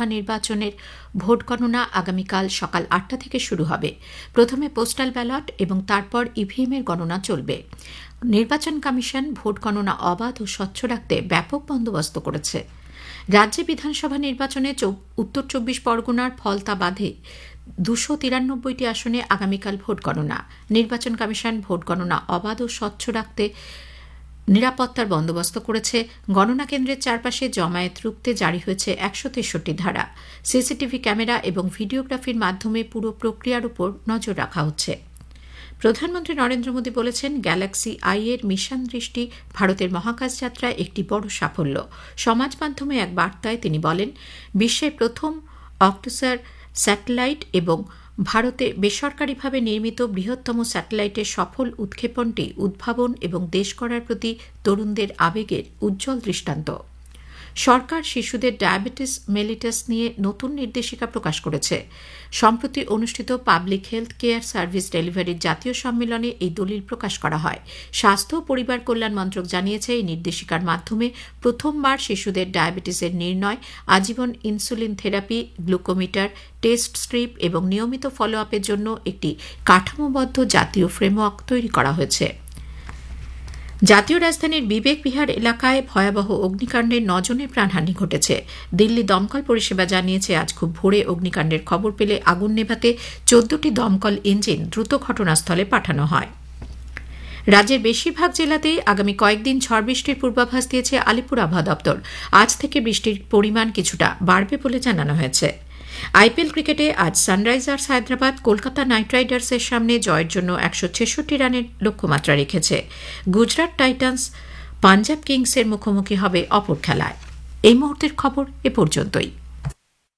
বিধানসভা নির্বাচনের ভোট গণনা আগামীকাল সকাল ৮টা থেকে শুরু হবে। প্রথমে পোস্টাল ব্যালট এবং তারপর ইভিএমের গণনা চলবে। নির্বাচন কমিশন ভোট গণনা অবাধ ও স্বচ্ছ রাখতে ব্যাপক বন্দোবস্ত করেছে। রাজ্যে বিধানসভা নির্বাচনে উত্তর ২৪ পরগনার ফলতাবাদে ২৯৩টি আসনে আগামীকাল ভোট গণনা। নির্বাচন কমিশন ভোট গণনা অবাধ ও স্বচ্ছ রাখতে নিরাপত্তার বন্দোবস্ত করেছে। গণনা কেন্দ্রের চারপাশে জমায়েত রুখতে জারি হয়েছে ১৬৩ ধারা। সিসিটিভি ক্যামেরা এবং ভিডিওগ্রাফির মাধ্যমে পুরো প্রক্রিয়ার উপর নজর রাখা হচ্ছে। প্রধানমন্ত্রী নরেন্দ্র মোদী বলেছেন, গ্যালাক্সি আই এর মিশন দৃষ্টি ভারতের মহাকাশ যাত্রায় একটি বড় সাফল্য। সমাজ মাধ্যমে এক বার্তায় তিনি বলেন, বিশ্বের প্রথম অক্টোসার স্যাটেলাইট এবং ভারতে বেসরকারিভাবে নির্মিত বৃহত্তম স্যাটেলাইটের সফল উৎক্ষেপণটি উদ্ভাবন এবং দেশ গড়ার প্রতি তরুণদের আবেগের উজ্জ্বল দৃষ্টান্ত। সরকার শিশুদের ডায়াবেটিস মেলিটাস নিয়ে নতুন নির্দেশিকা প্রকাশ করেছে। সম্প্রতি অনুষ্ঠিত পাবলিক হেলথ কেয়ার সার্ভিস ডেলিভারির জাতীয় সম্মেলনে এই দলিল প্রকাশ করা হয়। স্বাস্থ্য ও পরিবার কল্যাণ মন্ত্রক জানিয়েছে, এই নির্দেশিকার মাধ্যমে প্রথমবার শিশুদের ডায়াবেটিসের নির্ণয়, আজীবন insulin therapy, glucometer, test strip এবং নিয়মিত ফলো আপের জন্য একটি কাঠামোবদ্ধ জাতীয় ফ্রেমওয়ার্ক তৈরি করা হয়েছে। জাতীয় রাজধানীর বিবেক বিহার এলাকায় ভয়াবহ অগ্নিকাণ্ডে ৯ জনের প্রাণহানি ঘটেছে। দিল্লি দমকল পরিষেবা জানিয়েছে, আজ খুব ভোরে অগ্নিকাণ্ডের খবর পেলে আগুন নেভাতে ১৪টি দমকল ইঞ্জিন দ্রুত ঘটনাস্থলে পাঠানো হয়। রাজ্যের বেশিরভাগ জেলাতেই আগামী কয়েকদিন ঝড় বৃষ্টির পূর্বাভাস দিয়েছে আলিপুর আবহাওয়া দপ্তর। আজ থেকে বৃষ্টির পরিমাণ কিছুটা বাড়বে বলে জানানো হয়েছে। আইপিএল ক্রিকেটে আজ সানরাইজার্স হায়দ্রাবাদ কলকাতা নাইট রাইডার্সের সামনে জয়ের জন্য ১৬৬ রানের লক্ষ্যমাত্রা রেখেছে। গুজরাট টাইটান্স পাঞ্জাব কিংসের মুখোমুখি হবে অপর খেলায়। এই মুহূর্তের খবর এ পর্যন্তই।